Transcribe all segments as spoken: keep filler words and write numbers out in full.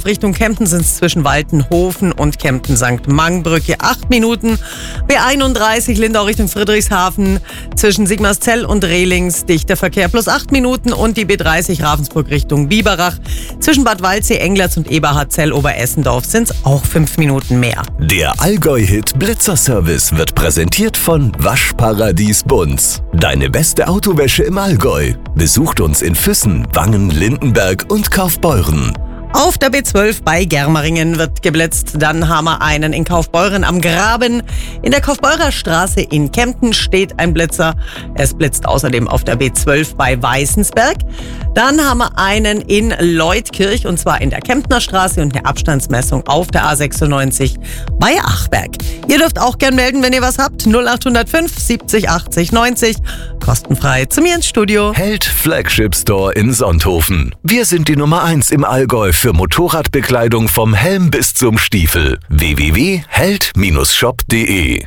Richtung Kempten sind es zwischen Waltenhofen und Kempten Sankt Mangbrücke acht Minuten. B einunddreißig Lindau Richtung Friedrichshafen zwischen Sigmarszell und Rehlings dichter Verkehr plus acht Minuten. Und die B dreißig Ravensburg Richtung Biberach zwischen Bad Waldsee, Englerts und Eberhardzell Oberessendorf sind es auch fünf Minuten mehr. Der Allgäu-Hit Blitzerservice wird präsentiert von Waschparadies Bunz. Deine beste Autowäsche im Allgäu. Besucht uns in Füssen, Wangen, Lindenberg und Kaufbeuren. Auf der B zwölf bei Germeringen wird geblitzt. Dann haben wir einen in Kaufbeuren am Graben. In der Kaufbeurer Straße in Kempten steht ein Blitzer. Es blitzt außerdem auf der B zwölf bei Weißensberg. Dann haben wir einen in Leutkirch und zwar in der Kemptner Straße und eine Abstandsmessung auf der A sechsundneunzig bei Achberg. Ihr dürft auch gern melden, wenn ihr was habt. null acht null fünf siebzig achtzig neunzig. Kostenfrei zu mir ins Studio. Held Flagship Store in Sonthofen. Wir sind die Nummer eins im Allgäu für Motorradbekleidung vom Helm bis zum Stiefel. w w w punkt held shop punkt de.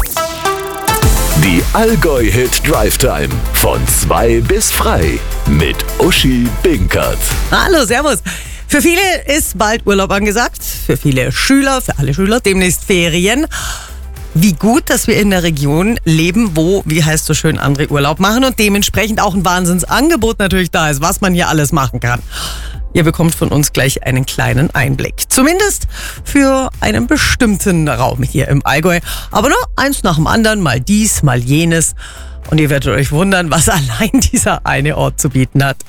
Die Allgäu-Hit Drive Time von zwei bis frei mit Uschi Binkert. Hallo, servus. Für viele ist bald Urlaub angesagt. Für viele Schüler, für alle Schüler demnächst Ferien. Wie gut, dass wir in der Region leben, wo, wie heißt so schön, andere Urlaub machen und dementsprechend auch ein Wahnsinnsangebot natürlich da ist, was man hier alles machen kann. Ihr bekommt von uns gleich einen kleinen Einblick. Zumindest für einen bestimmten Raum hier im Allgäu. Aber nur eins nach dem anderen, mal dies, mal jenes. Und ihr werdet euch wundern, was allein dieser eine Ort zu bieten hat.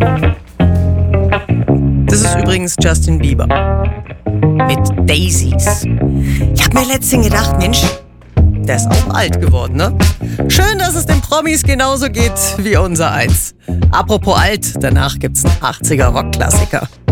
Das ist übrigens Justin Bieber mit Daisies. Ich habe mir letztens gedacht, Mensch, der ist auch alt geworden, ne? Schön, dass es den Promis genauso geht wie unser eins. Apropos alt, danach gibt's einen achtziger Rockklassiker.